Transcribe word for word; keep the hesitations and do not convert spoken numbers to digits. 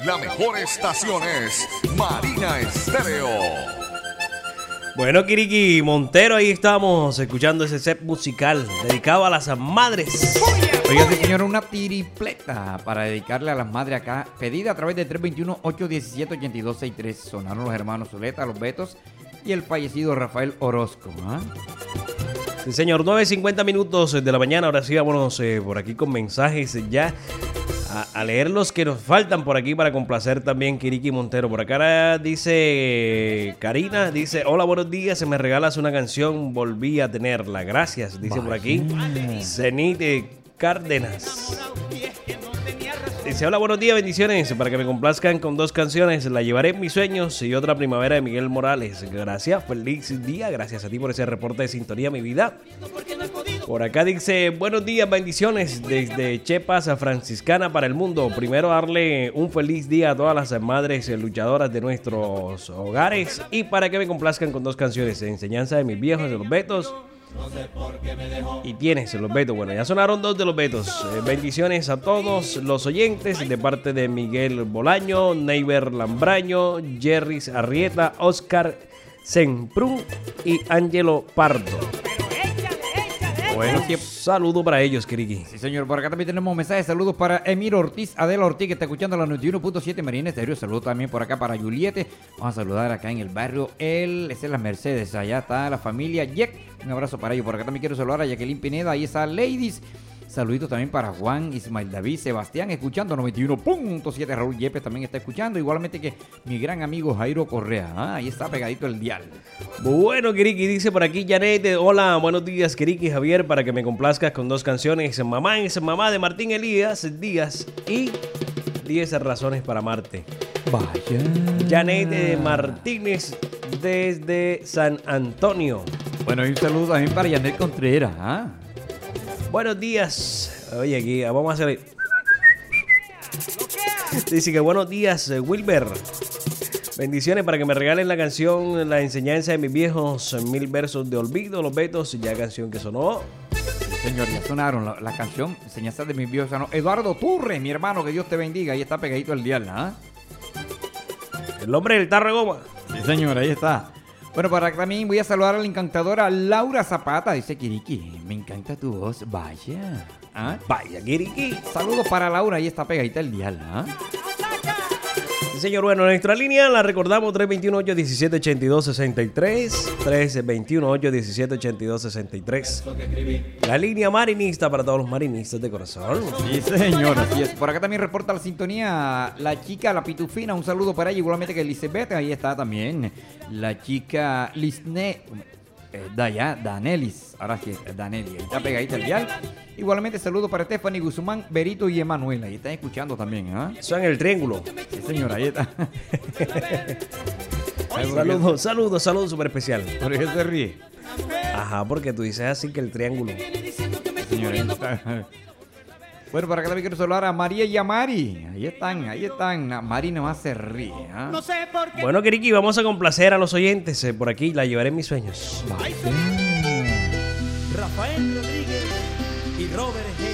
La mejor estación es Marina Estéreo. Bueno, Kiriki Montero, ahí estamos escuchando ese set musical dedicado a las madres. Oiga, sí, señor, una tripleta para dedicarle a las madres acá, pedida a través de tres dos uno, ocho uno siete, ocho dos seis tres. Sonaron los hermanos Zuleta, los Betos y el fallecido Rafael Orozco. ¿Ah? Sí, señor, nueve cincuenta minutos de la mañana. Ahora sí, vámonos eh, por aquí con mensajes ya. A, a leer los que nos faltan por aquí para complacer también Kiriki Montero. Por acá dice Karina, dice, hola, buenos días, se me regalas una canción, volví a tenerla, gracias, dice Vaya. Por aquí Zenit Cárdenas. Dice, hola, buenos días, bendiciones, para que me complazcan con dos canciones, La llevaré en mis sueños y Otra primavera de Miguel Morales. Gracias, feliz día, gracias a ti por ese reporte de sintonía, mi vida. Por acá dice, buenos días, bendiciones desde Chepas a Franciscana para el mundo. Primero darle un feliz día a todas las madres luchadoras de nuestros hogares y para que me complazcan con dos canciones, Enseñanza de mis viejos de los Betos y Tienes los Betos. Bueno, ya sonaron dos de los Betos. Eh, bendiciones a todos los oyentes de parte de Miguel Bolaño, Neiber Lambraño, Jerris Arrieta, Oscar Semprún y Ángelo Pardo. Bueno, saludo para ellos, Kiriki. Sí, señor. Por acá también tenemos mensajes. Saludos para Emir Ortiz, Adela Ortiz, que está escuchando la noventa y uno punto siete Marina Estéreo. Saludos también por acá para Juliette. Vamos a saludar acá en el barrio El, es en las Mercedes. Allá está la familia Jack. Un abrazo para ellos. Por acá también quiero saludar a Jacqueline Pineda. Ahí está Ladies. Saluditos también para Juan, Ismael David, Sebastián, escuchando noventa y uno punto siete. Raúl Yepes también está escuchando. Igualmente que mi gran amigo Jairo Correa. Ah, ahí está pegadito el dial. Bueno, Kiriki, dice por aquí Janet. Hola, buenos días, Kiriki Javier, para que me complazcas con dos canciones. Mamá es mamá de Martín Elías Díaz y diez razones para amarte. Vaya. Janet Martínez desde San Antonio. Bueno, y un saludo también para Janet Contreras. ¿Ah? Buenos días. Oye, aquí vamos a hacer. Dice que buenos días, Wilber. Bendiciones para que me regalen la canción La enseñanza de mis viejos, Mil versos de olvido, los Betos, ya canción que sonó. Sí, señor, ya sonaron la, la canción Enseñanza de mis viejos. Sonó. Eduardo Turre, mi hermano, que Dios te bendiga. Ahí está pegadito el dial. ¿Ah? El hombre del tarro de goma. Sí, señor, ahí está. Bueno, para acá también voy a saludar a la encantadora Laura Zapata. Dice Kiriki, me encanta tu voz. Vaya. ¿Ah? Vaya, Kiriki. Saludos para Laura. Ahí está pegadita el dial. ¿Ah? Sí, señor. Bueno, nuestra línea la recordamos tres dos uno, ocho uno siete, ocho dos seis tres. tres dos uno, ocho uno siete, ocho dos seis tres. La línea marinista para todos los marinistas de corazón. Sí, señor. Así es. Por acá también reporta la sintonía la chica, la pitufina. Un saludo para ella. Igualmente que Elizabeth. Ahí está también la chica Lisne. Eh, Daya, Danelis. Ahora sí, Daneli. Ahí está pegadita el dial. Igualmente saludo para Stephanie Guzmán, Berito y Emanuela. Ahí están escuchando también. ¿Eh? Son el triángulo. Sí, señor. Ahí está. Saludos, saludos, saludos súper especial. ¿Por qué se ríe? Ajá, porque tú dices así que el triángulo. Señor, ahí está. Bueno, para acá también quiero saludar a María y a Mari. Ahí están, ahí están. Mari nomás se ríe. ¿Eh? No sé por qué. Bueno, Kiriki, vamos a complacer a los oyentes. Eh, por aquí La llevaré en mis sueños. Rafael Rodríguez y Robert G.